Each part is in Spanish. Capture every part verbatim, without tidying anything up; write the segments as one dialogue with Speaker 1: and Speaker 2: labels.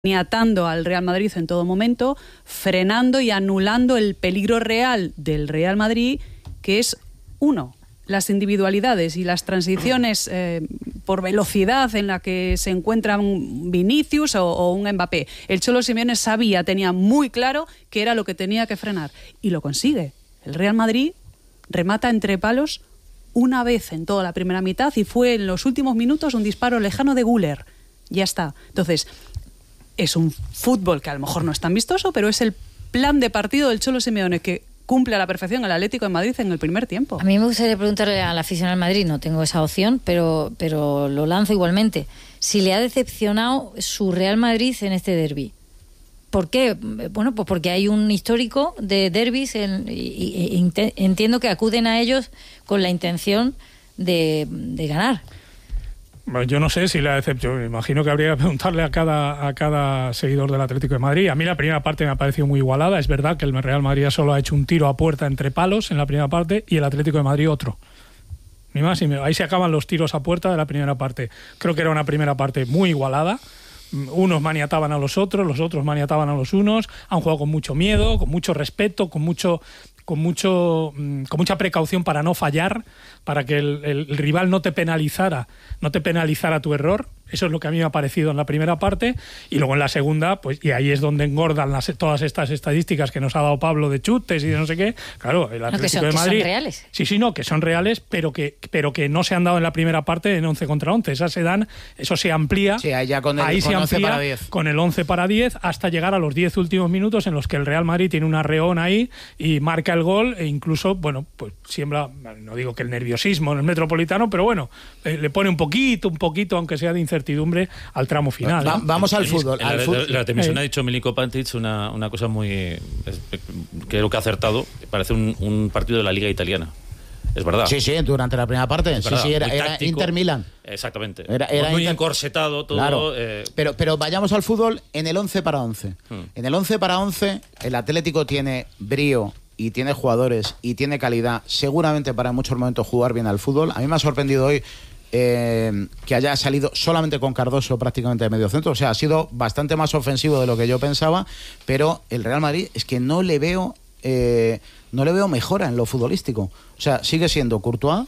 Speaker 1: atando al Real Madrid en todo momento, frenando y anulando el peligro real del Real Madrid, que es uno, las individualidades y las transiciones eh, por velocidad en la que se encuentra un Vinicius o, o un Mbappé. El Cholo Simeone sabía, tenía muy claro que era lo que tenía que frenar y lo consigue. El Real Madrid remata entre palos una vez en toda la primera mitad y fue en los últimos minutos un disparo lejano de Güler. Ya está. Entonces, es un fútbol que a lo mejor no es tan vistoso, pero es el plan de partido del Cholo Simeone que cumple a la perfección el Atlético de Madrid en el primer tiempo.
Speaker 2: A mí me gustaría preguntarle al aficionado al Madrid, no tengo esa opción, pero, pero lo lanzo igualmente. Si le ha decepcionado su Real Madrid en este derbi. ¿Por qué? Bueno, pues porque hay un histórico de derbis en, y, y, y entiendo que acuden a ellos con la intención de, de ganar.
Speaker 3: Bueno, yo no sé si la decepción, me imagino que habría que preguntarle a cada, a cada seguidor del Atlético de Madrid. A mí la primera parte me ha parecido muy igualada. Es verdad que el Real Madrid solo ha hecho un tiro a puerta entre palos en la primera parte y el Atlético de Madrid otro. Ni más ni menos. Ahí se acaban los tiros a puerta de la primera parte. Creo que era una primera parte muy igualada. Unos maniataban a los otros, los otros maniataban a los unos. Han jugado con mucho miedo, con mucho respeto, con mucho... con mucho con mucha precaución para no fallar, para que el, el, el rival no te penalizara, no te penalizara tu error. Eso es lo que a mí me ha parecido en la primera parte, y luego en la segunda, pues, y ahí es donde engordan las, todas estas estadísticas que nos ha dado Pablo de chutes y de no sé qué. Claro, el Atlético no, que son, de Madrid.
Speaker 2: Que son reales.
Speaker 3: Sí, sí, no, que son reales, pero que, pero que no se han dado en la primera parte en once contra once. Esas se dan, eso se amplía.
Speaker 4: Sí, ahí ya con el,
Speaker 3: ahí
Speaker 4: con
Speaker 3: se
Speaker 4: once
Speaker 3: amplía
Speaker 4: para diez.
Speaker 3: Con el once para diez hasta llegar a los diez últimos minutos en los que el Real Madrid tiene un arreón ahí y marca el gol, e incluso, bueno, pues siembra, no digo que el nerviosismo en el Metropolitano, pero bueno, eh, le pone un poquito, un poquito, aunque sea de incertidumbre, al tramo final.
Speaker 4: Va,
Speaker 3: ¿eh?
Speaker 4: vamos al
Speaker 5: el,
Speaker 4: fútbol.
Speaker 5: En
Speaker 4: al
Speaker 5: la,
Speaker 4: fútbol.
Speaker 5: la, la televisión eh. ha dicho Milinko Pantic una, una cosa muy... creo que ha acertado. Parece un, un partido de la Liga Italiana. Es verdad.
Speaker 4: Sí, sí, durante la primera parte.
Speaker 5: Es
Speaker 4: sí,
Speaker 5: verdad,
Speaker 4: sí, era, era
Speaker 5: táctico,
Speaker 4: Inter-Milan.
Speaker 5: Exactamente.
Speaker 4: Era, era
Speaker 5: muy
Speaker 4: Inter...
Speaker 5: encorsetado todo.
Speaker 4: Claro.
Speaker 5: Eh...
Speaker 4: Pero, pero vayamos al fútbol en el once para once.
Speaker 5: Hmm.
Speaker 4: En el once para once, el Atlético tiene brío y tiene jugadores y tiene calidad, seguramente para en muchos momentos jugar bien al fútbol. A mí me ha sorprendido hoy eh, que haya salido solamente con Cardoso prácticamente de medio centro. O sea, ha sido bastante más ofensivo de lo que yo pensaba, pero el Real Madrid es que no le veo eh, no le veo mejora en lo futbolístico. O sea, sigue siendo Courtois,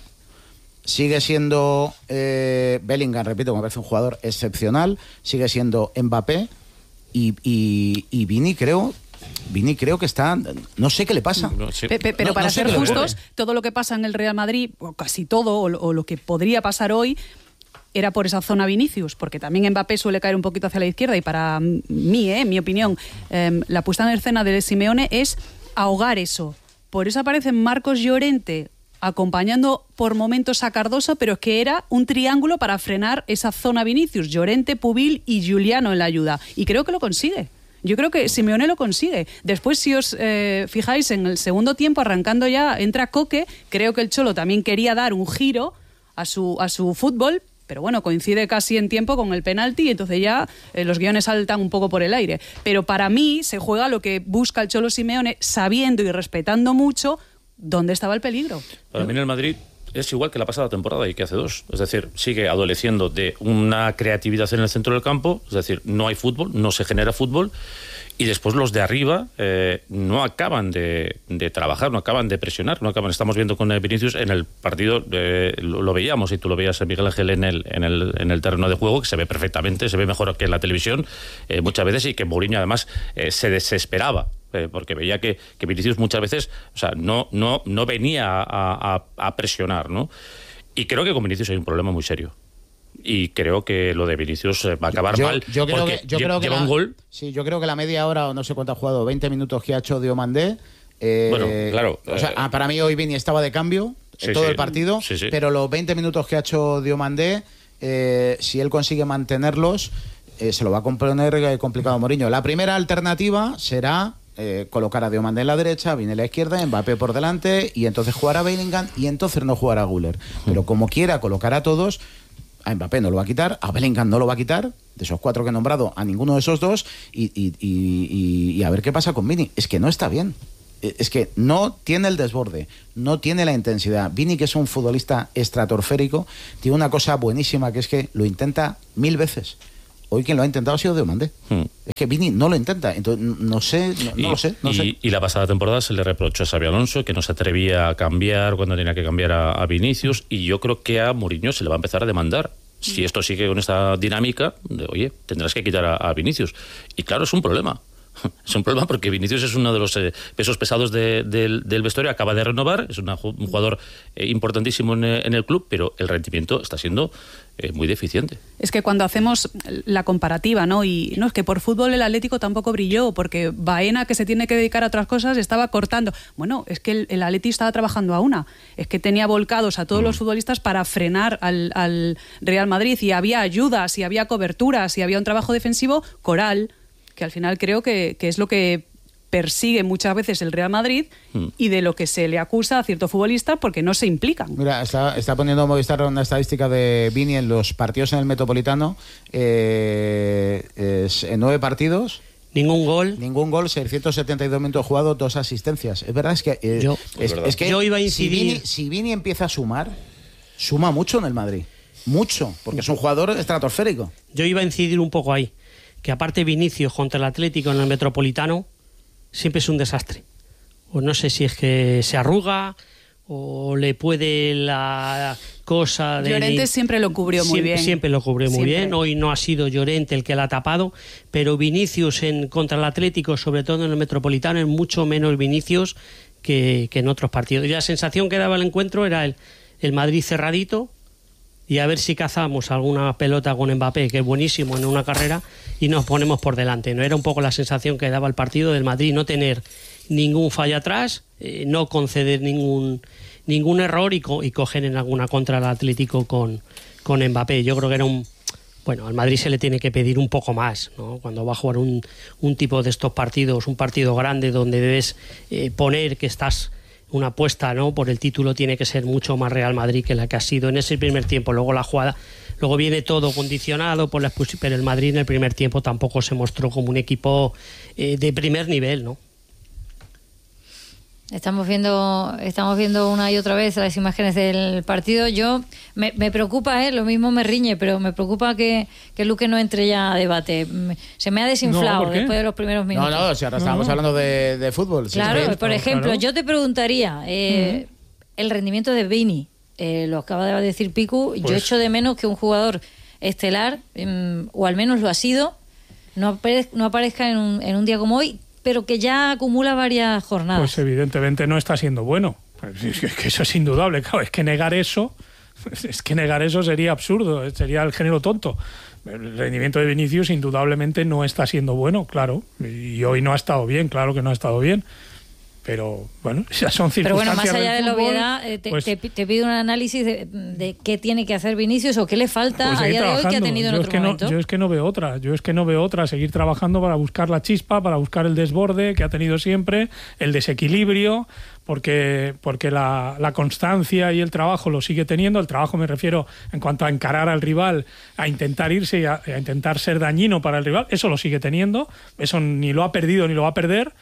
Speaker 4: sigue siendo eh, Bellingham, repito, me parece un jugador excepcional, sigue siendo Mbappé y, y, y Vini, creo Vini creo que está... No sé qué le pasa.
Speaker 1: No, sí. Pe pe pero no, para no ser justos, todo lo que pasa en el Real Madrid, o casi todo, o, o lo que podría pasar hoy, era por esa zona Vinicius, porque también Mbappé suele caer un poquito hacia la izquierda, y para mí, eh, mi opinión, eh, la puesta en escena de Simeone es ahogar eso. Por eso aparece Marcos Llorente acompañando por momentos a Cardoso, pero es que era un triángulo para frenar esa zona Vinicius, Llorente, Pubil y Giuliano en la ayuda. Y creo que lo consigue. Yo creo que Simeone lo consigue. Después, si os eh, fijáis, en el segundo tiempo, arrancando ya, entra Coque. Creo que el Cholo también quería dar un giro a su, a su fútbol, pero bueno, coincide casi en tiempo con el penalti, y entonces ya eh, los guiones saltan un poco por el aire. Pero para mí se juega lo que busca el Cholo Simeone, sabiendo y respetando mucho dónde estaba el peligro.
Speaker 5: Para mí en el Madrid es igual que la pasada temporada y que hace dos. Es decir, sigue adoleciendo de una creatividad en el centro del campo, es decir, no hay fútbol, no se genera fútbol, y después los de arriba eh, no acaban de, de trabajar, no acaban de presionar, no acaban. Estamos viendo con Vinicius en el partido, eh, lo, lo veíamos, y tú lo veías, Miguel Ángel, en el, en el, en el terreno de juego, que se ve perfectamente, se ve mejor que en la televisión eh, muchas veces, y que Mourinho además eh, se desesperaba, eh, porque veía que, que Vinicius muchas veces, o sea, no, no, no venía a, a, a presionar, ¿no? Y creo que con Vinicius hay un problema muy serio. Y creo que lo de Vinicius va a acabar
Speaker 4: yo,
Speaker 5: mal.
Speaker 4: Yo creo que, yo creo que
Speaker 5: lleva
Speaker 4: la,
Speaker 5: un gol.
Speaker 4: Sí, yo creo que la media hora, o no sé cuánto ha jugado, veinte minutos que ha hecho Diomandé. Eh,
Speaker 5: bueno, claro.
Speaker 4: O sea, eh, para mí hoy Vini estaba de cambio en sí, todo sí, el partido,
Speaker 5: sí, sí.
Speaker 4: pero los veinte minutos que ha hecho Diomandé, eh, si él consigue mantenerlos, eh, se lo va a componer eh, complicado Mourinho. La primera alternativa será eh, colocar a Diomandé en la derecha, Vini en la izquierda, Mbappé por delante, y entonces jugar a Bellingham, y entonces no jugar a Güler. Pero como quiera colocar a todos, a Mbappé no lo va a quitar, a Bellingham no lo va a quitar, de esos cuatro que he nombrado, a ninguno de esos dos, y, y, y, y a ver qué pasa con Vini. Es que no está bien. Es que no tiene el desborde, no tiene la intensidad. Vini, que es un futbolista estratosférico, tiene una cosa buenísima, que es que lo intenta mil veces. hoy quien lo ha intentado ha sido Diomande. Hmm. Es que Vini no lo intenta, entonces no sé, no,
Speaker 5: y,
Speaker 4: no lo sé. No
Speaker 5: y,
Speaker 4: sé.
Speaker 5: y la pasada temporada se le reprochó a Xabi Alonso que no se atrevía a cambiar cuando tenía que cambiar a, a Vinicius, y yo creo que a Mourinho se le va a empezar a demandar. Si esto sigue con esta dinámica, de, oye, tendrás que quitar a, a Vinicius. Y claro, es un problema. Es un problema porque Vinicius es uno de los eh, pesos pesados de, de, del vestuario, acaba de renovar, es una, un jugador eh, importantísimo en, en el club, pero el rendimiento está siendo eh, muy deficiente.
Speaker 1: Es que cuando hacemos la comparativa, ¿no? Y no, es que por fútbol el Atlético tampoco brilló, porque Baena, que se tiene que dedicar a otras cosas, estaba cortando. Bueno, es que el, el Atleti estaba trabajando a una, es que tenía volcados a todos mm. los futbolistas para frenar al, al Real Madrid, y había ayudas, y había coberturas, y había un trabajo defensivo coral, que al final creo que, que es lo que persigue muchas veces el Real Madrid hmm. y de lo que se le acusa a ciertos futbolistas porque no se implican.
Speaker 4: Mira, está, está poniendo Movistar una estadística de Vini en los partidos en el Metropolitano. Eh, es, en nueve partidos...
Speaker 6: Ningún gol.
Speaker 4: Ningún gol, seiscientos setenta y dos minutos jugados, dos asistencias. Es verdad, es que... Eh,
Speaker 6: yo,
Speaker 4: es,
Speaker 6: es
Speaker 4: es que
Speaker 6: yo iba a incidir...
Speaker 4: Si Vini, si Vini empieza a sumar, suma mucho en el Madrid. Mucho, porque es un jugador estratosférico.
Speaker 6: Yo iba a incidir un poco ahí. Que aparte Vinicius contra el Atlético en el Metropolitano siempre es un desastre. O no sé si es que se arruga o le puede la cosa de...
Speaker 1: Llorente siempre lo cubrió muy
Speaker 6: siempre,
Speaker 1: bien.
Speaker 6: Siempre lo cubrió muy
Speaker 1: siempre.
Speaker 6: bien. Hoy no ha sido Llorente el que la ha tapado, pero Vinicius en, contra el Atlético, sobre todo en el Metropolitano, es mucho menos Vinicius que, que en otros partidos. Y la sensación que daba el encuentro era el, el Madrid cerradito, y a ver si cazamos alguna pelota con Mbappé, que es buenísimo en una carrera, y nos ponemos por delante. No era un poco la sensación que daba el partido del Madrid, no tener ningún fallo atrás, eh, no conceder ningún ningún error y, co y coger en alguna contra al Atlético con, con Mbappé. Yo creo que era un... Bueno, al Madrid se le tiene que pedir un poco más, ¿no? Cuando va a jugar un, un tipo de estos partidos, un partido grande donde debes eh, poner que estás... una apuesta, ¿no? Por el título tiene que ser mucho más Real Madrid que la que ha sido en ese primer tiempo. Luego la jugada, luego viene todo condicionado por la expulsión, pero el Madrid en el primer tiempo tampoco se mostró como un equipo eh, de primer nivel, ¿no?
Speaker 2: Estamos viendo, estamos viendo una y otra vez las imágenes del partido. Yo me, me preocupa, ¿eh? Lo mismo me riñe, pero me preocupa que, que Luque no entre ya a debate. Se me ha desinflado no, después de los primeros minutos.
Speaker 4: No, no, si ahora estamos no. hablando de, de fútbol.
Speaker 2: Claro,
Speaker 4: sí,
Speaker 2: por ejemplo, claro. yo te preguntaría, eh, uh-huh. el rendimiento de Vini, eh, lo acaba de decir Picu, pues... yo echo de menos que un jugador estelar, eh, o al menos lo ha sido, no, apare no aparezca en un, en un día como hoy, pero que ya acumula varias jornadas.
Speaker 3: Pues evidentemente no está siendo bueno. Es que eso es indudable, claro. Es que negar eso, es que negar eso sería absurdo, sería el género tonto. El rendimiento de Vinicius indudablemente no está siendo bueno, claro. Y hoy no ha estado bien, claro que no ha estado bien. Pero bueno, esas son circunstancias.
Speaker 2: Pero bueno, más allá de la
Speaker 3: fútbol,
Speaker 2: obviedad, eh, te,
Speaker 3: pues,
Speaker 2: te, te pido un análisis de, de qué tiene que hacer Vinicius o qué le falta
Speaker 3: pues
Speaker 2: a día de hoy que ha tenido en
Speaker 3: yo
Speaker 2: otro
Speaker 3: es que
Speaker 2: momento.
Speaker 3: No, yo es que no veo otra, yo es que no veo otra, seguir trabajando para buscar la chispa, para buscar el desborde que ha tenido siempre, el desequilibrio, porque, porque la, la constancia y el trabajo lo sigue teniendo. El trabajo me refiero en cuanto a encarar al rival, a intentar irse y a, a intentar ser dañino para el rival, eso lo sigue teniendo, eso ni lo ha perdido ni lo va a perder.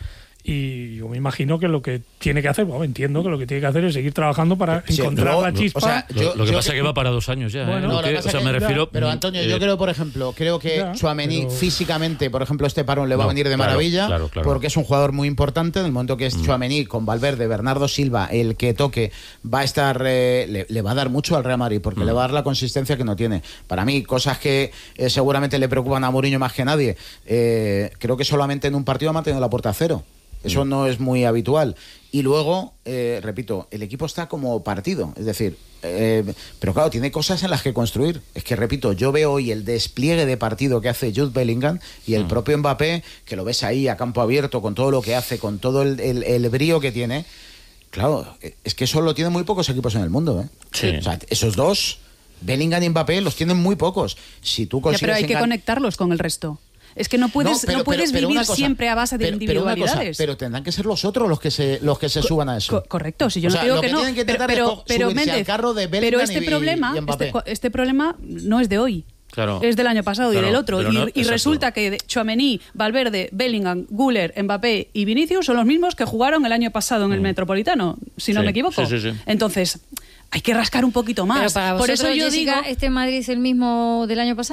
Speaker 3: Y yo me imagino que lo que tiene que hacer, bueno, entiendo que lo que tiene que hacer es seguir trabajando para sí, encontrar no, la chispa.
Speaker 5: O sea, yo, lo que yo, pasa es que va para dos años ya.
Speaker 4: Bueno,
Speaker 5: ¿eh?
Speaker 4: no,
Speaker 5: que, o sea,
Speaker 4: que,
Speaker 5: me refiero.
Speaker 4: Pero Antonio, eh, yo creo, por ejemplo, creo que Tchouaméni
Speaker 3: pero...
Speaker 4: físicamente, por ejemplo, este parón le va no, a venir de
Speaker 5: claro,
Speaker 4: maravilla,
Speaker 5: claro, claro.
Speaker 4: porque es un jugador muy importante. En el momento que es mm. Tchouaméni con Valverde, Bernardo Silva, el que toque, va a estar, eh, le, le va a dar mucho al Real Madrid, porque mm. le va a dar la consistencia que no tiene. Para mí, cosas que eh, seguramente le preocupan a Mourinho más que nadie. Eh, creo que solamente en un partido ha mantenido la puerta a cero. Eso no es muy habitual. Y luego, eh, repito, el equipo está como partido. Es decir, eh, pero claro, tiene cosas en las que construir. Es que, repito, yo veo hoy el despliegue de partido que hace Jude Bellingham y el mm. propio Mbappé, que lo ves ahí a campo abierto, con todo lo que hace, con todo el, el, el brío que tiene. Claro, es que eso lo tienen muy pocos equipos en el mundo, ¿eh?
Speaker 5: Sí.
Speaker 4: O sea, esos dos, Bellingham y Mbappé, los tienen muy pocos. Si tú consigues
Speaker 1: ya, pero hay que conectarlos con el resto. Es que no puedes, no, pero, no puedes pero, pero vivir cosa, siempre a base de pero, individualidades.
Speaker 4: Pero, cosa, pero tendrán que ser los otros los que se los que se
Speaker 1: Co
Speaker 4: suban a eso.
Speaker 1: Co correcto, si yo
Speaker 4: o
Speaker 1: no
Speaker 4: sea,
Speaker 1: digo
Speaker 4: lo
Speaker 1: que,
Speaker 4: que
Speaker 1: no.
Speaker 4: Tienen que
Speaker 1: pero pero, pero, Méndez,
Speaker 4: carro de
Speaker 1: pero este
Speaker 4: y,
Speaker 1: problema,
Speaker 4: y
Speaker 1: este, este problema no es de hoy.
Speaker 5: Claro.
Speaker 1: Es del año pasado
Speaker 5: Claro,
Speaker 1: y del otro. Y,
Speaker 5: no,
Speaker 1: y resulta que Tchouaméni, Valverde, Bellingham, Güler, Mbappé y Vinicius son los mismos que jugaron el año pasado en el mm. Metropolitano, si no
Speaker 5: sí,
Speaker 1: me equivoco.
Speaker 5: Sí, sí, sí.
Speaker 1: Entonces, hay que rascar un poquito más.
Speaker 2: Pero para
Speaker 1: Por
Speaker 2: vosotros,
Speaker 1: eso yo
Speaker 2: Jessica,
Speaker 1: digo,
Speaker 2: ¿este Madrid es el mismo del año pasado?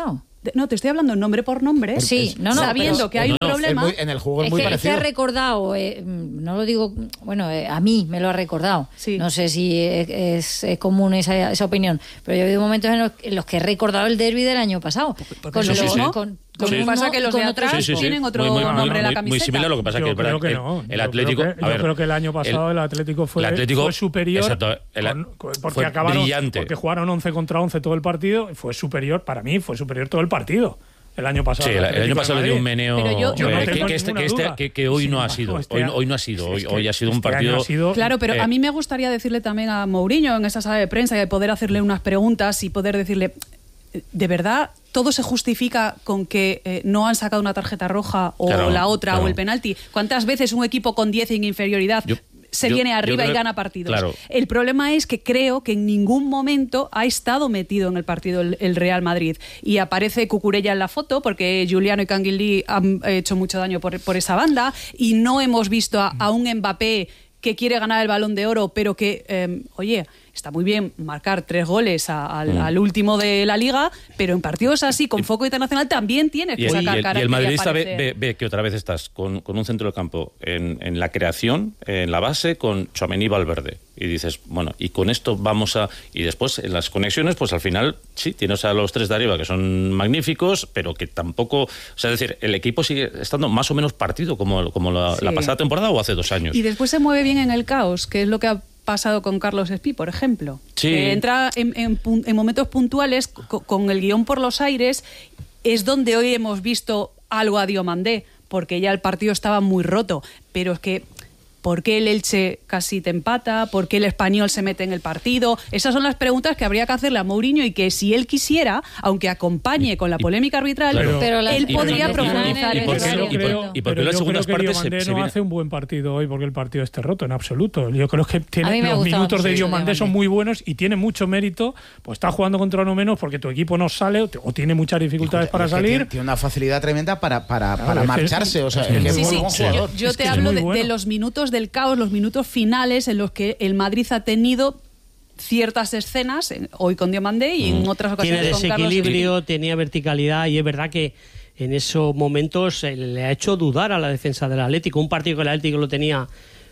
Speaker 1: No, te estoy hablando nombre por nombre,
Speaker 2: sí, no, no,
Speaker 1: sabiendo
Speaker 2: pero,
Speaker 1: que hay
Speaker 5: no,
Speaker 1: un
Speaker 5: no,
Speaker 1: problema.
Speaker 4: Muy, en el juego es,
Speaker 2: es
Speaker 4: muy
Speaker 2: que,
Speaker 4: parecido.
Speaker 2: Es que ha recordado, eh, no lo digo, bueno, eh, a mí me lo ha recordado.
Speaker 1: Sí.
Speaker 2: No sé si es, es, es común esa, esa opinión, pero yo he habido momentos en los, en los que he recordado el derbi del año pasado.
Speaker 1: Porque
Speaker 2: con
Speaker 1: eso
Speaker 2: lo,
Speaker 5: sí, sí.
Speaker 2: con,
Speaker 1: Lo que
Speaker 2: con
Speaker 1: pasa
Speaker 2: uno
Speaker 1: que los
Speaker 2: y
Speaker 1: de
Speaker 2: con
Speaker 1: atrás
Speaker 2: otro.
Speaker 5: Sí, sí, sí.
Speaker 1: tienen otro
Speaker 5: Muy, muy, muy,
Speaker 1: nombre en la
Speaker 5: muy-
Speaker 1: camiseta.
Speaker 5: Muy similar, lo que pasa
Speaker 3: Yo
Speaker 5: que es verdad
Speaker 3: creo que
Speaker 5: el-
Speaker 3: no.
Speaker 5: el
Speaker 3: Yo
Speaker 5: Atlético...
Speaker 3: creo que,
Speaker 5: a
Speaker 3: yo
Speaker 5: ver,
Speaker 3: creo que el año pasado el, Atlético fue,
Speaker 5: el Atlético-
Speaker 3: fue superior.
Speaker 5: exacto, el-
Speaker 3: con- con- porque
Speaker 5: fue
Speaker 3: acabaron,
Speaker 5: brillante.
Speaker 3: porque jugaron once contra once todo el partido. Fue superior, para mí, fue superior todo el partido. El año pasado.
Speaker 5: Sí, el, el
Speaker 3: Atlético
Speaker 5: año
Speaker 3: de
Speaker 5: pasado le dio
Speaker 3: Madrid.
Speaker 5: un meneo
Speaker 1: Pero yo- yo
Speaker 5: eh,
Speaker 1: no
Speaker 5: que,
Speaker 1: tengo
Speaker 5: que este,
Speaker 3: ninguna
Speaker 5: que, este-
Speaker 3: duda.
Speaker 5: que- que hoy
Speaker 3: Sin
Speaker 5: no ha
Speaker 3: embargo,
Speaker 5: sido.
Speaker 3: este
Speaker 5: Hoy,
Speaker 3: año-
Speaker 5: hoy no ha sido. Hoy,
Speaker 3: es que
Speaker 5: hoy ha sido un
Speaker 3: este año
Speaker 5: partido...
Speaker 3: ha sido-
Speaker 1: Claro, pero
Speaker 5: Eh,
Speaker 1: a mí me gustaría decirle también a Mourinho en esa sala de prensa y poder hacerle unas preguntas y poder decirle, ¿de verdad todo se justifica con que eh, no han sacado una tarjeta roja o
Speaker 5: Claro,
Speaker 1: la otra
Speaker 5: claro.
Speaker 1: o el penalti? ¿Cuántas veces un equipo con diez en inferioridad
Speaker 5: Yo-
Speaker 1: se
Speaker 5: yo-
Speaker 1: viene
Speaker 5: yo
Speaker 1: arriba
Speaker 5: creo-
Speaker 1: y gana partidos?
Speaker 5: claro.
Speaker 1: El problema es que creo que en ningún momento ha estado metido en el partido el, el Real Madrid. Y aparece Cucurella en la foto porque Giuliano y Canguilí han hecho mucho daño por, por esa banda y no hemos visto a, a un Mbappé que quiere ganar el Balón de Oro, pero que, eh, oye, está muy bien marcar tres goles a- al,
Speaker 5: Mm.
Speaker 1: al último de la Liga, pero en partidos así, con foco internacional, también tienes que
Speaker 5: Y el, y
Speaker 1: sacar
Speaker 5: el- y
Speaker 1: carácter
Speaker 5: el madridista ve,
Speaker 1: aparecer.
Speaker 5: ve- ve que otra vez estás con, con un centro del campo en, en la creación, en la base, con Tchouaméni y Valverde. Y dices, bueno, y con esto vamos a... Y después, en las conexiones, pues al final, sí, tienes a los tres de arriba que son magníficos, pero que tampoco... O sea, es decir, el equipo sigue estando más o menos partido como, como la,
Speaker 1: Sí.
Speaker 5: la pasada temporada o hace dos años.
Speaker 1: Y después se mueve bien en el caos, que es lo que ha pasado con Carlos Espí, por ejemplo.
Speaker 5: Sí.
Speaker 1: Que entra en, en pun- en momentos puntuales co- con el guión por los aires, es donde hoy hemos visto algo a Diomandé, porque ya el partido estaba muy roto, pero es que ¿por qué el Elche casi te empata? ¿Por qué el Español se mete en el partido? Esas son las preguntas que habría que hacerle a Mourinho y que si él quisiera, aunque acompañe con la polémica arbitral,
Speaker 5: Claro.
Speaker 2: Pero las-
Speaker 1: él
Speaker 2: y-
Speaker 1: podría
Speaker 2: y- y-
Speaker 1: profundizar
Speaker 2: y-
Speaker 1: en
Speaker 2: y-
Speaker 1: eso.
Speaker 2: y-
Speaker 3: Yo
Speaker 2: y-
Speaker 3: creo-
Speaker 5: y porque
Speaker 3: pero
Speaker 5: las
Speaker 3: yo
Speaker 5: segundas
Speaker 3: creo que
Speaker 5: partes se-
Speaker 3: Diomandé
Speaker 5: se
Speaker 3: no
Speaker 5: viene-
Speaker 3: hace un buen partido hoy porque el partido esté roto, en absoluto. Yo creo que
Speaker 2: A
Speaker 3: tiene
Speaker 2: mí me ha
Speaker 3: los
Speaker 2: gustado
Speaker 3: minutos de
Speaker 2: mucho
Speaker 3: Diomandé son
Speaker 2: Diomandé.
Speaker 3: muy buenos y tiene mucho mérito. Pues está jugando contra uno menos porque tu equipo no sale o, te- o tiene muchas dificultades para
Speaker 4: Es que
Speaker 3: salir.
Speaker 4: Tiene, tiene una facilidad tremenda para, para,
Speaker 3: Claro,
Speaker 4: para
Speaker 3: es que
Speaker 4: marcharse.
Speaker 3: es-
Speaker 4: O sea,
Speaker 3: es que
Speaker 4: es que
Speaker 3: es
Speaker 1: Sí,
Speaker 4: es muy
Speaker 1: sí,
Speaker 4: buen
Speaker 1: yo,
Speaker 4: jugador.
Speaker 1: yo
Speaker 3: Es
Speaker 1: te
Speaker 3: que es
Speaker 1: hablo
Speaker 3: muy
Speaker 1: de,
Speaker 3: bueno.
Speaker 1: de los minutos del caos, los minutos finales en los que el Madrid ha tenido ciertas escenas, en- hoy con Diomandé y en otras
Speaker 6: Tiene
Speaker 1: ocasiones con Carlos.
Speaker 6: desequilibrio, tenía verticalidad y es verdad que en esos momentos eh, le ha hecho dudar a la defensa del Atlético. Un partido que el Atlético lo tenía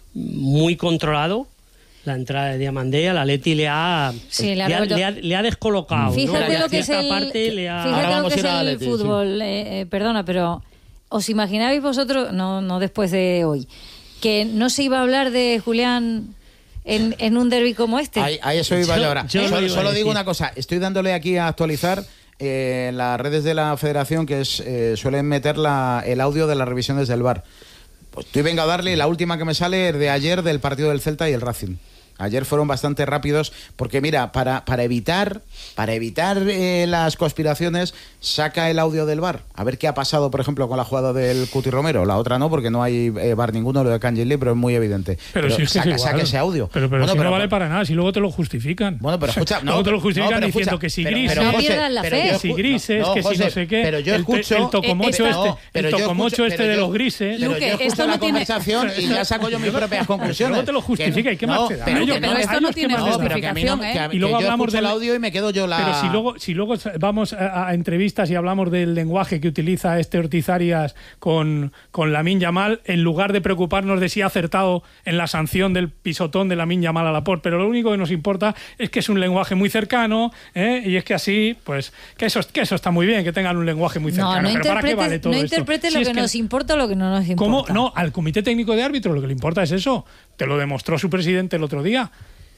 Speaker 6: muy controlado. La entrada de Diamandé al Atleti le ha,
Speaker 2: Sí, le ha
Speaker 6: le ha,
Speaker 2: revuelto.
Speaker 6: le ha- le ha descolocado.
Speaker 2: Fíjate
Speaker 6: ¿no?
Speaker 2: lo que es
Speaker 6: Cierta
Speaker 2: el,
Speaker 6: parte le ha-
Speaker 2: fíjate
Speaker 4: Ahora
Speaker 2: lo
Speaker 4: vamos
Speaker 2: que
Speaker 4: a
Speaker 2: es
Speaker 4: ir al
Speaker 2: el
Speaker 4: Atleti, sí.
Speaker 2: fútbol, eh, eh, perdona, pero ¿os imaginabais vosotros, no, no después de hoy, que no se iba a hablar de Julián en, en un derbi como este?
Speaker 4: Ahí, ahí eso iba
Speaker 6: Yo-
Speaker 4: yo ahora.
Speaker 6: yo lo
Speaker 4: Solo,
Speaker 6: iba a
Speaker 4: solo
Speaker 6: decir.
Speaker 4: digo una cosa. Estoy dándole aquí a actualizar eh, en las redes de la federación que es, eh, suelen meter la, el audio de las revisiones del V A R. Pues estoy venga a darle la última que me sale de ayer del partido del Celta y el Racing. Ayer fueron bastante rápidos porque mira, para, para evitar para evitar eh, las conspiraciones, saca el audio del V A R. A ver qué ha pasado, por ejemplo, con la jugada del Cuti Romero. La otra no, porque no hay eh, V A R ninguno, lo de Cangelli, pero es muy evidente.
Speaker 3: Pero, si es que
Speaker 4: saca,
Speaker 3: es igual.
Speaker 4: saca ese audio.
Speaker 3: Pero, pero
Speaker 4: Bueno,
Speaker 3: si
Speaker 4: pero-
Speaker 3: no vale para nada, si luego te lo justifican.
Speaker 4: Bueno, pero escucha, no,
Speaker 3: luego te lo
Speaker 4: no,
Speaker 3: justifican
Speaker 4: pero
Speaker 3: diciendo
Speaker 4: escucha,
Speaker 3: que si
Speaker 4: pero-
Speaker 3: Gris,
Speaker 4: pero,
Speaker 2: No
Speaker 4: José,
Speaker 2: pierdas la
Speaker 4: pero
Speaker 2: fe.
Speaker 4: yo
Speaker 3: que si
Speaker 4: escu-
Speaker 3: grises,
Speaker 4: no,
Speaker 3: que si
Speaker 4: José,
Speaker 3: no sé qué.
Speaker 4: pero yo
Speaker 3: el,
Speaker 4: escucho
Speaker 3: el tocomocho
Speaker 1: Eh,
Speaker 3: este,
Speaker 4: no, pero
Speaker 3: el
Speaker 4: yo
Speaker 3: tocomocho
Speaker 4: escucho-
Speaker 3: este
Speaker 4: pero
Speaker 3: de
Speaker 4: yo-
Speaker 3: los grises.
Speaker 4: Pero
Speaker 1: Luque,
Speaker 4: yo escucho
Speaker 1: esto no
Speaker 4: la
Speaker 1: tiene-
Speaker 4: conversación y ya saco yo mis propias conclusiones.
Speaker 3: Luego te lo justifica, ¿y qué
Speaker 4: Que
Speaker 3: más
Speaker 4: no,
Speaker 3: te da?
Speaker 4: pero
Speaker 3: Ellos
Speaker 4: que
Speaker 1: pero
Speaker 3: no-
Speaker 1: esto
Speaker 3: hay
Speaker 1: no
Speaker 3: los que
Speaker 1: tiene
Speaker 3: más les
Speaker 4: No,
Speaker 3: da.
Speaker 4: pero que a mí no,
Speaker 1: justificación,
Speaker 4: que a-
Speaker 1: ¿eh?
Speaker 4: que
Speaker 3: Y luego
Speaker 4: yo
Speaker 3: hablamos
Speaker 4: escucho
Speaker 3: del
Speaker 4: el audio y me quedo yo la...
Speaker 3: Pero si luego, si luego vamos a, a entrevistas y hablamos del lenguaje que utiliza este Ortiz Arias con, con Lamine Yamal, en lugar de preocuparnos de si ha acertado en la sanción del pisotón de Lamine Yamal a Laporte, pero lo único que nos importa es que es un lenguaje muy cercano, ¿eh? Y es que así, pues, que eso, que eso está muy bien, que tengan un lenguaje muy cercano.
Speaker 2: No, no
Speaker 3: pero ¿para qué
Speaker 2: interpretes,
Speaker 3: vale todo
Speaker 2: no
Speaker 3: esto?
Speaker 2: interpretes
Speaker 3: Si
Speaker 2: lo
Speaker 3: es
Speaker 2: que, nos importa o lo que no nos importa.
Speaker 3: ¿Cómo? No, al Comité Técnico de Árbitros lo que le importa es eso. Te lo demostró su presidente el otro día.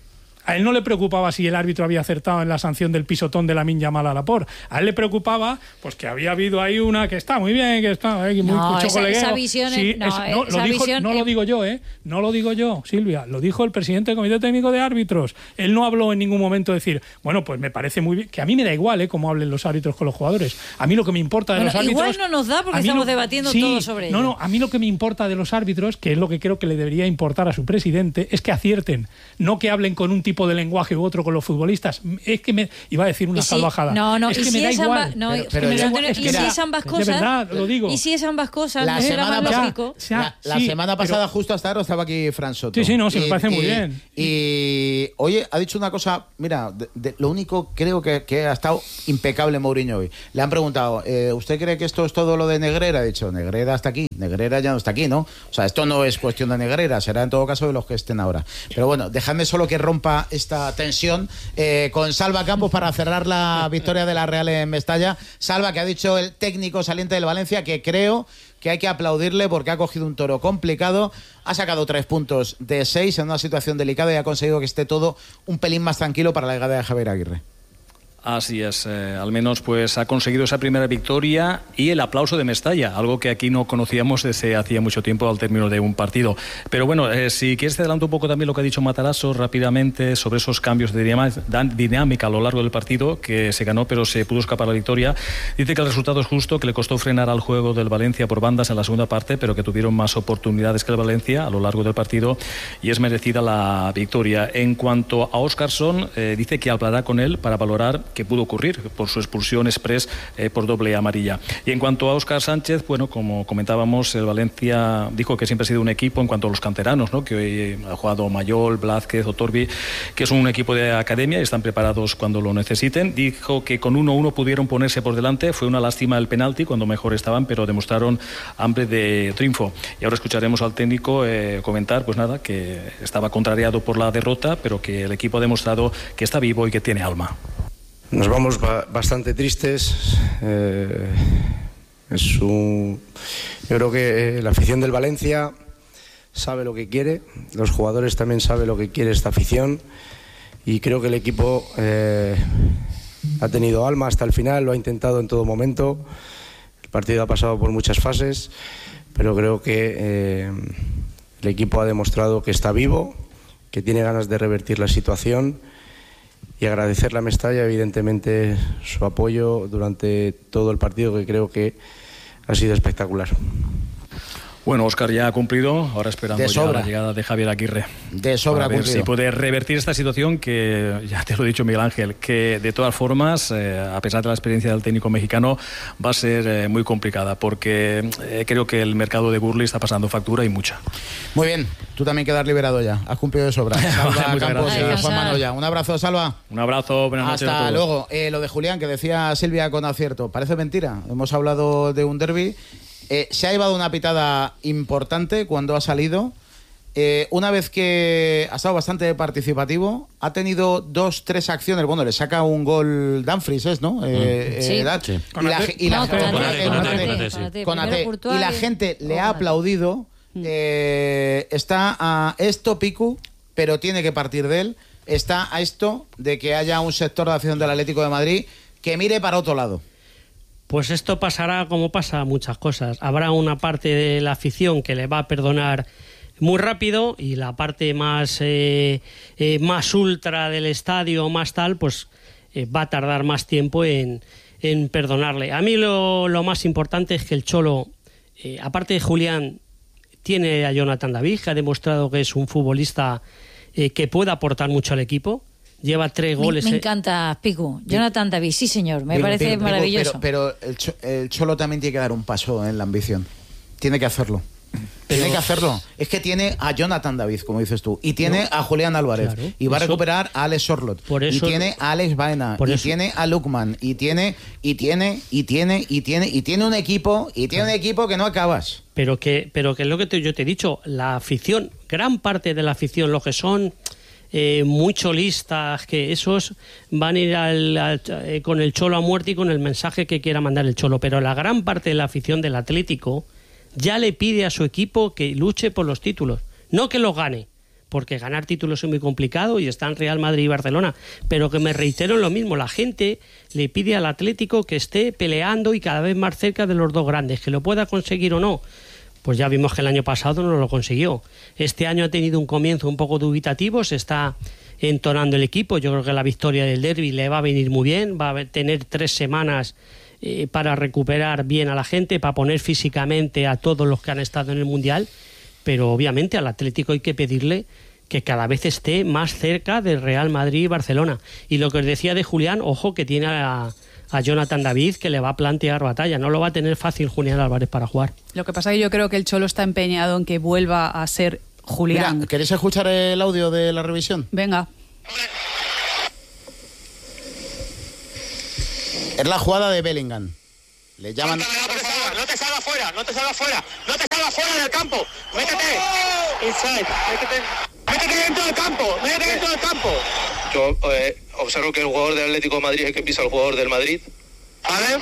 Speaker 3: A él no le preocupaba si el árbitro había acertado en la sanción del pisotón de Lamine Yamal a Laporte. A él le preocupaba pues que había habido ahí una que está muy bien, que está ahí muy
Speaker 2: No, esa-
Speaker 3: chocolegueo.
Speaker 2: esa visión es-
Speaker 3: Sí,
Speaker 2: no,
Speaker 3: es- no,
Speaker 2: esa
Speaker 3: lo dijo-
Speaker 2: visión
Speaker 3: no lo
Speaker 2: es-
Speaker 3: digo yo, ¿eh? No lo digo yo, Silvia. Lo dijo el presidente del Comité Técnico de Árbitros. Él no habló en ningún momento de decir, bueno, pues me parece muy bien, que a mí me da igual, ¿eh? Cómo hablen los árbitros con los jugadores. A mí lo que me importa de
Speaker 2: Bueno,
Speaker 3: los árbitros...
Speaker 2: igual no nos da porque
Speaker 3: a mí
Speaker 2: estamos
Speaker 3: lo-
Speaker 2: debatiendo
Speaker 3: sí,
Speaker 2: todo sobre
Speaker 3: no,
Speaker 2: ello.
Speaker 3: No, a mí lo que me importa de los árbitros, que es lo que creo que le debería importar a su presidente, es que acierten, no que hablen con un tipo tipo de lenguaje u otro con los futbolistas. Es que me iba a decir una
Speaker 2: si,
Speaker 3: salvajada.
Speaker 2: No, no,
Speaker 3: es
Speaker 2: y
Speaker 3: que
Speaker 2: si
Speaker 3: me da
Speaker 2: es
Speaker 3: igual.
Speaker 2: Amba, no,
Speaker 4: pero, pero
Speaker 2: pero,
Speaker 4: ya,
Speaker 2: Antonio,
Speaker 4: es
Speaker 2: y
Speaker 4: que
Speaker 2: si
Speaker 4: era,
Speaker 2: es ambas cosas,
Speaker 3: de verdad, lo digo.
Speaker 2: Y si es ambas cosas,
Speaker 4: la
Speaker 2: no era
Speaker 4: semana
Speaker 2: más
Speaker 4: pasada,
Speaker 2: lógico.
Speaker 4: la, la
Speaker 3: sí,
Speaker 4: semana pasada
Speaker 3: pero,
Speaker 4: justo hasta ahora estaba aquí Fran Soto.
Speaker 3: Sí, sí, no, sí,
Speaker 4: y,
Speaker 3: me parece
Speaker 4: y,
Speaker 3: muy bien.
Speaker 4: Y, oye, ha dicho una cosa, mira, de, de, lo único creo que, que ha estado impecable Mourinho hoy. Le han preguntado, eh, ¿usted cree que esto es todo lo de Negreira? Ha dicho, Negreira hasta aquí, Negreira ya no está aquí, ¿no? O sea, esto no es cuestión de Negreira, será en todo caso de los que estén ahora. Pero bueno, dejadme solo que rompa esta tensión eh, con Salva Campos para cerrar la victoria de la Real en Mestalla. Salva, que ha dicho el técnico saliente del Valencia, que creo que hay que aplaudirle porque ha cogido un toro complicado, ha sacado tres puntos de seis en una situación delicada y ha conseguido que esté todo un pelín más tranquilo para la llegada de Javier Aguirre.
Speaker 7: Así es, eh, al menos pues ha conseguido esa primera victoria y el aplauso de Mestalla, algo que aquí no conocíamos desde hacía mucho tiempo al término de un partido. Pero bueno, eh, si quieres te adelanto un poco también lo que ha dicho Matarazzo rápidamente sobre esos cambios de dinámica a lo largo del partido, que se ganó pero se pudo escapar la victoria. Dice que el resultado es justo, que le costó frenar al juego del Valencia por bandas en la segunda parte, pero que tuvieron más oportunidades que el Valencia a lo largo del partido y es merecida la victoria. En cuanto a Óscarson, eh, dice que hablará con él para valorar que pudo ocurrir por su expulsión express eh, por doble amarilla. Y en cuanto a Óscar Sánchez, bueno, como comentábamos, el Valencia dijo que siempre ha sido un equipo en cuanto a los canteranos, ¿no? Que hoy ha jugado Mayol, Blázquez o Torbi, que es un equipo de academia y están preparados cuando lo necesiten. Dijo que con uno uno pudieron ponerse por delante, fue una lástima el penalti cuando mejor estaban, pero demostraron hambre de triunfo. Y ahora escucharemos al técnico eh, comentar, pues nada, que estaba contrariado por la derrota, pero que el equipo ha demostrado que está vivo y que tiene alma.
Speaker 8: Nos vamos ba- bastante tristes. Eh, es un... Yo creo que eh, la afición del Valencia sabe lo que quiere, los jugadores también saben lo que quiere esta afición y creo que el equipo eh, ha tenido alma hasta el final, lo ha intentado en todo momento. El partido ha pasado por muchas fases, pero creo que eh, el equipo ha demostrado que está vivo, que tiene ganas de revertir la situación. Y agradecerle a Mestalla, evidentemente, su apoyo durante todo el partido, que creo que ha sido espectacular.
Speaker 7: Bueno, Óscar ya ha cumplido, ahora esperando ya la llegada de Javier Aguirre.
Speaker 4: De sobra
Speaker 7: a ver
Speaker 4: cumplido.
Speaker 7: si puede revertir esta situación que, ya te lo he dicho Miguel Ángel, que de todas formas, eh, a pesar de la experiencia del técnico mexicano, va a ser eh, muy complicada, porque eh, creo que el mercado de Gurley está pasando factura y mucha.
Speaker 4: Muy bien, tú también quedas liberado ya, has cumplido de sobra. Salva
Speaker 7: Muchas
Speaker 4: Campos
Speaker 7: gracias.
Speaker 4: y Juan Manoya. Un abrazo, Salva.
Speaker 7: Un abrazo, buenas noches a
Speaker 4: Hasta
Speaker 7: todos.
Speaker 4: luego. Eh, lo de Julián, que decía Silvia con acierto, parece mentira. Hemos hablado de un derbi. Eh, se ha llevado una pitada importante cuando ha salido. Eh, una vez que ha estado bastante participativo, ha tenido dos, tres acciones. Bueno, le saca un gol Dumfries, ¿es, no? Eh,
Speaker 2: Sí.
Speaker 4: eh, Dat.
Speaker 5: Sí.
Speaker 4: Y la, y la-
Speaker 2: No,
Speaker 4: con
Speaker 2: Konaté,
Speaker 4: Ate,
Speaker 5: Konaté,
Speaker 4: con Ate,
Speaker 5: Konaté, sí.
Speaker 2: Konaté.
Speaker 4: con Ate.
Speaker 2: Primero Courtois
Speaker 4: Y la
Speaker 2: y-
Speaker 4: gente le
Speaker 2: luego
Speaker 4: ha
Speaker 2: Konaté.
Speaker 4: aplaudido. Eh, está a esto, Picu, pero tiene que partir de él. Está a esto de que haya un sector de acción del Atlético de Madrid que mire para otro lado.
Speaker 6: Pues esto pasará como pasa muchas cosas. Habrá una parte de la afición que le va a perdonar muy rápido y la parte más, eh, eh, más ultra del estadio, más tal, pues eh, va a tardar más tiempo en, en perdonarle. A mí lo, lo más importante es que el Cholo, eh, aparte de Julián, tiene a Jonathan David, que ha demostrado que es un futbolista eh, que puede aportar mucho al equipo. Lleva tres
Speaker 2: Me,
Speaker 6: goles.
Speaker 2: me
Speaker 6: eh.
Speaker 2: encanta, Pico. Jonathan David, sí señor, me
Speaker 4: Pero-
Speaker 2: parece
Speaker 4: pero-
Speaker 2: maravilloso.
Speaker 4: Pero, pero el, Cho- el Cholo también tiene que dar un paso en la ambición. Tiene que hacerlo. Tiene que hacerlo. Es que tiene a Jonathan David, como dices tú, y tiene
Speaker 6: No.
Speaker 4: a Julián Álvarez,
Speaker 6: Claro.
Speaker 4: y va a
Speaker 6: Eso-
Speaker 4: recuperar a Alex Sorlot,
Speaker 6: Por
Speaker 4: y
Speaker 6: eso-
Speaker 4: tiene a Alex Baena,
Speaker 6: por
Speaker 4: y
Speaker 6: eso-
Speaker 4: tiene a Lukman, y tiene, y tiene, y tiene, y tiene, y tiene un equipo, y tiene un equipo que no acabas.
Speaker 6: Pero que, pero que es lo que te- yo te he dicho, la afición, gran parte de la afición, lo que son eh, muy cholistas, que esos van a ir al- al- eh, con el Cholo a muerte y con el mensaje que quiera mandar el Cholo, pero la gran parte de la afición del Atlético ya le pide a su equipo que luche por los títulos, no que los gane, porque ganar títulos es muy complicado y están Real Madrid y Barcelona, pero que me reitero en lo mismo, la gente le pide al Atlético que esté peleando y cada vez más cerca de los dos grandes, que lo pueda conseguir o no. Pues ya vimos que el año pasado no lo consiguió. Este año ha tenido un comienzo un poco dubitativo, se está entonando el equipo. Yo creo que la victoria del derbi le va a venir muy bien, va a tener tres semanas eh, para recuperar bien a la gente, para poner físicamente a todos los que han estado en el Mundial, pero obviamente al Atlético hay que pedirle que cada vez esté más cerca del Real Madrid y Barcelona. Y lo que os decía de Julián, ojo que tiene a, a Jonathan David, que le va a plantear batalla. No lo va a tener fácil Julián Álvarez para jugar.
Speaker 1: Lo que pasa es que yo creo que el Cholo está empeñado en que vuelva a ser Julián.
Speaker 4: Mira, ¿queréis escuchar el audio de la revisión?
Speaker 1: Venga.
Speaker 4: Es la jugada de Bellingham. Le llaman...
Speaker 9: No te salgas, no te salgas fuera, no te salgas fuera, no te salgas fuera del campo. Métete. Inside, métete. Métete dentro del campo, métete dentro del campo.
Speaker 10: Yo eh, observo que el jugador del Atlético de Madrid es el que pisa al jugador del Madrid.
Speaker 9: ¿Vale?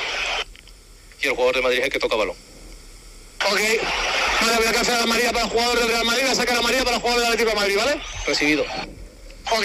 Speaker 10: Y el jugador del Madrid es el que toca balón.
Speaker 9: Ok. Vale, voy a cancelar la amarilla para el jugador del Real Madrid, voy a sacar la amarilla para el jugador del Atlético de Madrid, ¿vale?
Speaker 10: Recibido.
Speaker 9: Ok.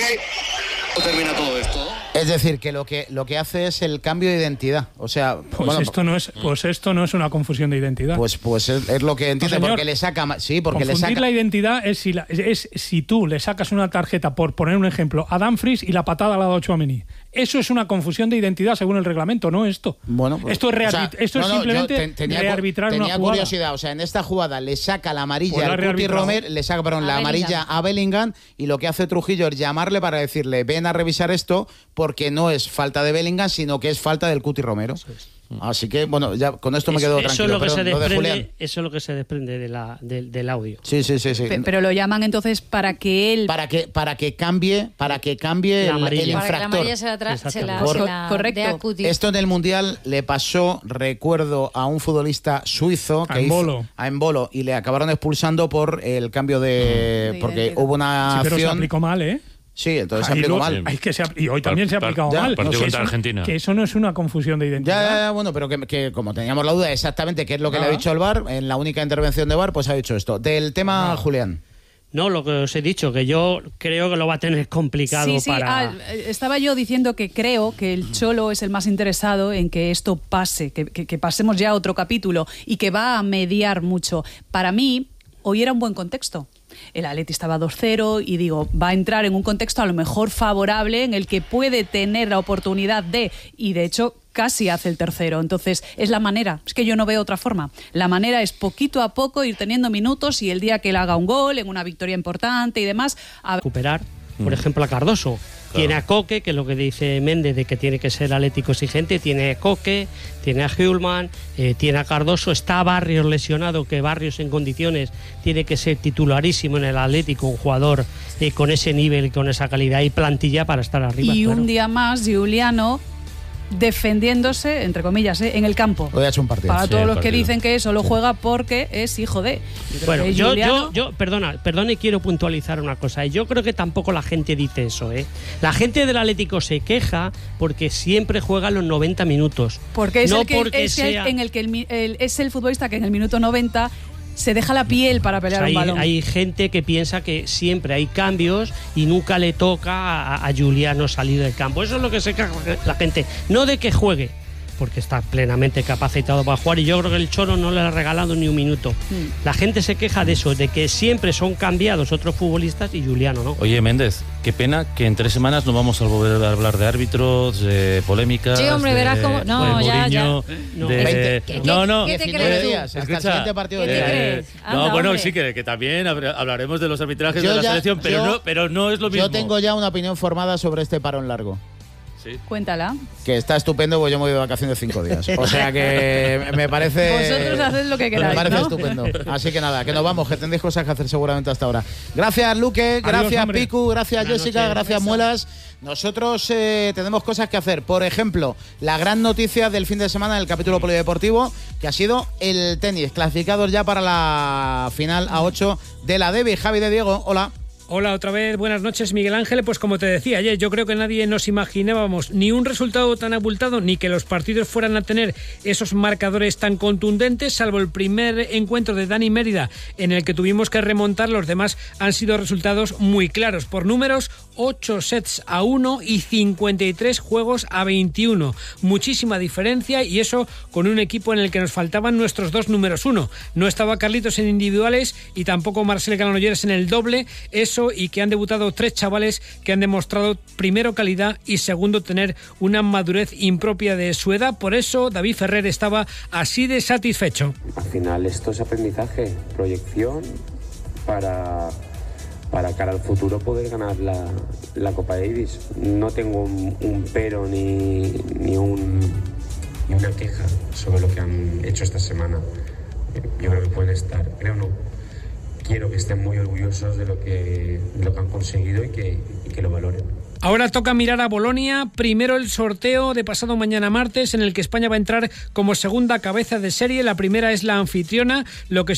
Speaker 10: Termina todo esto.
Speaker 4: Es decir, que lo que lo que hace es el cambio de identidad. O sea,
Speaker 3: pues,
Speaker 4: bueno,
Speaker 3: esto no es pues esto no es una confusión de identidad.
Speaker 4: Pues pues es, es lo que entiende,
Speaker 3: no, señor,
Speaker 4: porque le saca sí, porque le
Speaker 3: confundir
Speaker 4: saca
Speaker 3: la identidad es si la, es si tú le sacas una tarjeta, por poner un ejemplo, a Dumfries y la patada al lado de Tchouaméni. Eso es una confusión de identidad según el reglamento, no esto.
Speaker 4: Bueno, pues,
Speaker 3: esto es, rearbit-
Speaker 4: o sea,
Speaker 3: esto
Speaker 4: no,
Speaker 3: es
Speaker 4: no,
Speaker 3: simplemente
Speaker 4: ten, tenía,
Speaker 3: rearbitrar
Speaker 4: tenía
Speaker 3: una jugada.
Speaker 4: curiosidad, o sea, en esta jugada le saca la amarilla
Speaker 3: Pues la
Speaker 4: al Cuti
Speaker 3: rearbitrado.
Speaker 4: Romero, le saca perdón,
Speaker 2: A
Speaker 4: la
Speaker 2: Bellingham.
Speaker 4: amarilla a Bellingham y lo que hace Trujillo es llamarle para decirle, ven a revisar esto porque no es falta de Bellingham, sino que es falta del Cuti Romero. Así que, bueno, ya con esto me quedo
Speaker 6: eso,
Speaker 4: tranquilo.
Speaker 6: es lo que
Speaker 4: pero
Speaker 6: se
Speaker 4: lo de Julián.
Speaker 6: desprende, eso es lo que se desprende de la, de- del audio.
Speaker 4: Sí, sí, sí, sí.
Speaker 1: Pe- Pero lo llaman entonces para que él...
Speaker 4: Para que para que cambie, para que cambie
Speaker 6: La
Speaker 4: el,
Speaker 6: amarilla.
Speaker 4: el
Speaker 2: Para que la
Speaker 4: infractor.
Speaker 2: amarilla se la, tra- se la,
Speaker 4: Por-
Speaker 2: se la
Speaker 1: correcto.
Speaker 2: dé a Cuti.
Speaker 4: Esto en el Mundial le pasó, recuerdo, a un futbolista suizo que
Speaker 3: A Embolo.
Speaker 4: hizo- a Embolo y le acabaron expulsando por el cambio de...
Speaker 1: De
Speaker 4: porque
Speaker 1: identidad.
Speaker 4: hubo una
Speaker 3: Sí, pero se
Speaker 4: acción...
Speaker 3: aplicó mal, ¿eh?
Speaker 4: Sí, entonces se
Speaker 3: Ahí
Speaker 4: aplicó
Speaker 3: lo-
Speaker 4: mal.
Speaker 3: ay, que se apl- y hoy también se ha
Speaker 5: Par-
Speaker 3: aplicado
Speaker 4: ya,
Speaker 3: mal.
Speaker 5: partido
Speaker 3: que
Speaker 5: contra
Speaker 3: eso-
Speaker 5: Argentina.
Speaker 3: Que eso no es una confusión de
Speaker 4: Ya,
Speaker 3: identidad.
Speaker 4: ya, ya, bueno, pero que, que como teníamos la duda exactamente qué es lo que le ha
Speaker 3: Ah.
Speaker 4: dicho el V A R, en la única intervención de V A R, pues ha dicho esto. Del tema, Julián.
Speaker 6: No, lo que os he dicho, que yo creo que lo va a tener complicado
Speaker 1: Sí, sí,
Speaker 6: para...
Speaker 1: ah, estaba yo diciendo que creo que el Cholo es el más interesado en que esto pase, que, que- que pasemos ya a otro capítulo y que va a mediar mucho. Para mí, hoy era un buen contexto. El Atleti estaba dos cero y digo, va a entrar en un contexto a lo mejor favorable en el que puede tener la oportunidad de, y de hecho casi hace el tercero. Entonces, es la manera, es que yo no veo otra forma. La manera es poquito a poco ir teniendo minutos y el día que él haga un gol, en una victoria importante y demás... A...
Speaker 6: recuperar, por ejemplo, a Cardoso. Tiene a Coque, que es lo que dice Méndez de que tiene que ser atlético exigente, tiene a Coque, tiene a Hjulman, eh, tiene a Cardoso, está Barrios lesionado, que Barrios en condiciones tiene que ser titularísimo en el Atlético, un jugador eh, con ese nivel y con esa calidad y plantilla para estar arriba.
Speaker 1: Y
Speaker 6: claro.
Speaker 1: un día más, Giuliano defendiéndose, entre comillas, ¿eh? en el campo.
Speaker 4: Hoy ha hecho un partido.
Speaker 1: Para
Speaker 5: Sí,
Speaker 1: todos
Speaker 5: el
Speaker 1: los que
Speaker 5: partido.
Speaker 1: dicen que solo juega porque es hijo de. Yo creo
Speaker 6: Bueno,
Speaker 1: que
Speaker 6: yo,
Speaker 1: Giuliano-
Speaker 6: yo, yo, perdona, perdona y quiero puntualizar una cosa. Yo creo que tampoco la gente dice eso, ¿eh? La gente del Atlético se queja porque siempre juega los noventa minutos.
Speaker 1: Porque es
Speaker 6: no
Speaker 1: el que,
Speaker 6: porque
Speaker 1: es el
Speaker 6: sea...
Speaker 1: en el que el, mi- el- es el futbolista que en el minuto noventa se deja la piel para
Speaker 6: O sea,
Speaker 1: pelear
Speaker 6: hay,
Speaker 1: un balón.
Speaker 6: hay gente que piensa que siempre hay cambios y nunca le toca a, a Giuliano salir del campo. Eso es lo que se queja la gente. No de que juegue, porque está plenamente capacitado para jugar y yo creo que el Cholo no le ha regalado ni un minuto.
Speaker 1: Mm.
Speaker 6: La gente se queja de eso, de que siempre son cambiados otros futbolistas y Giuliano no.
Speaker 5: Oye, Méndez, qué pena que en tres semanas no vamos a volver a hablar de árbitros, de polémicas.
Speaker 2: Sí, hombre,
Speaker 5: de-
Speaker 2: verás cómo- no,
Speaker 5: de
Speaker 2: ya,
Speaker 5: Mourinho,
Speaker 6: ya. No.
Speaker 5: de-
Speaker 4: veinte,
Speaker 2: ¿Qué-
Speaker 5: no, no.
Speaker 2: qué te
Speaker 4: diecinueve
Speaker 2: crees tú?
Speaker 4: días, hasta el
Speaker 5: Escucha,
Speaker 4: siguiente partido
Speaker 2: ¿Qué
Speaker 4: de
Speaker 2: te
Speaker 4: Liga.
Speaker 2: crees?
Speaker 5: no,
Speaker 2: Anda,
Speaker 5: bueno,
Speaker 2: hombre.
Speaker 5: sí, que, que también habr- hablaremos de los arbitrajes
Speaker 4: Yo
Speaker 5: de la
Speaker 4: ya-
Speaker 5: selección, pero,
Speaker 4: yo-
Speaker 5: no, pero no es lo mismo.
Speaker 4: Yo tengo ya una opinión formada sobre este parón largo.
Speaker 5: Sí.
Speaker 1: Cuéntala.
Speaker 4: Que está estupendo, porque yo me voy de vacaciones cinco días. O sea que me parece.
Speaker 1: Vosotros haced lo que queráis,
Speaker 4: Me parece
Speaker 1: ¿no?
Speaker 4: estupendo. Así que nada, que nos vamos, que tendréis cosas que hacer seguramente hasta ahora. Gracias, Luque. Gracias,
Speaker 3: hombre.
Speaker 4: Picu. Gracias,
Speaker 6: Buenas
Speaker 4: Jessica.
Speaker 6: noches.
Speaker 4: Gracias, Muelas. Nosotros eh, tenemos cosas que hacer. Por ejemplo, la gran noticia del fin de semana en el capítulo polideportivo, que ha sido el tenis, clasificados ya para la final A ocho de la Devi. Javi de Diego, hola.
Speaker 11: Hola, otra vez, buenas noches, Miguel Ángel. Pues como te decía ayer, yo creo que nadie nos imaginábamos ni un resultado tan abultado, ni que los partidos fueran a tener esos marcadores tan contundentes, salvo el primer encuentro de Dani Mérida, en el que tuvimos que remontar. Los demás han sido resultados muy claros. Por números, ocho sets a uno y cincuenta y tres juegos a veintiuno. Muchísima diferencia, y eso con un equipo en el que nos faltaban nuestros dos números uno. No estaba Carlitos en individuales y tampoco Marcel Granollers en el doble. Eso, y que han debutado tres chavales que han demostrado primero calidad y segundo tener una madurez impropia de su edad. Por eso David Ferrer estaba así de satisfecho.
Speaker 12: Al final esto es aprendizaje, proyección para, para cara al futuro poder ganar la, la Copa Davis. No tengo un, un pero ni, ni, un, ni una queja sobre lo que han hecho esta semana. Yo creo que pueden estar, creo no, quiero que estén muy orgullosos de lo que, de lo que han conseguido y que, y que lo valoren.
Speaker 11: Ahora toca mirar a Bolonia. Primero el sorteo de pasado mañana martes, en el que España va a entrar como segunda cabeza de serie. La primera es la anfitriona, lo que